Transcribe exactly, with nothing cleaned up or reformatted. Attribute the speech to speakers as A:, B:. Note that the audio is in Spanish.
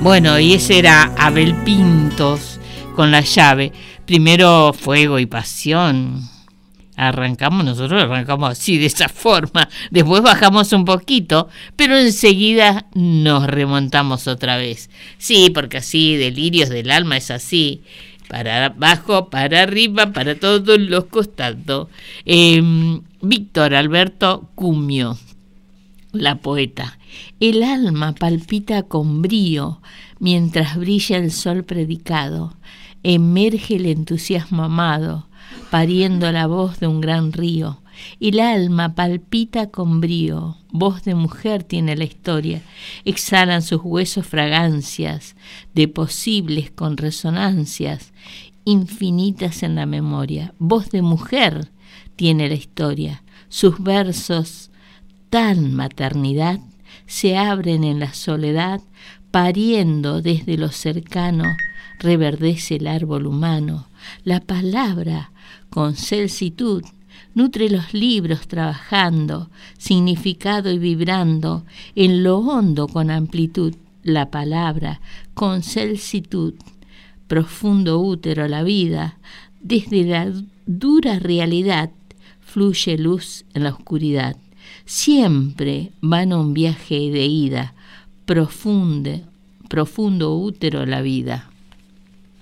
A: Bueno, y ese era Abel Pintos con La llave. Primero Fuego y Pasión. Arrancamos, nosotros arrancamos así, de esa forma. Después bajamos un poquito, pero enseguida nos remontamos otra vez. Sí, porque así, Delirios del Alma es así. Para abajo, para arriba, para todos los costados. Eh, Víctor Alberto Cumio, la poeta. El alma palpita con brío mientras brilla el sol predicado. Emerge el entusiasmo amado, pariendo la voz de un gran río. El alma palpita con brío, voz de mujer tiene la historia. Exhalan sus huesos fragancias de posibles con resonancias infinitas en la memoria. Voz de mujer tiene la historia. Sus versos, tan maternidad, se abren en la soledad, pariendo desde lo cercano, reverdece el árbol humano. La palabra, con celsitud, nutre los libros trabajando, significado y vibrando, en lo hondo con amplitud. La palabra, con celsitud, profundo útero la vida, desde la dura realidad, fluye luz en la oscuridad. Siempre van a un viaje de ida, profundo, profundo útero la vida.